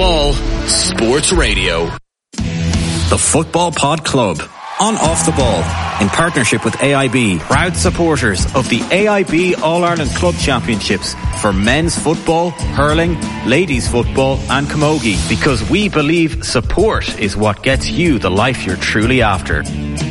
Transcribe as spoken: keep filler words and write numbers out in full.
Ball Sports Radio. The Football Pod Club. On Off the Ball, in partnership with A I B, proud supporters of the A I B All-Ireland Club Championships for men's football, hurling, ladies football and camogie, because we believe support is what gets you the life you're truly after.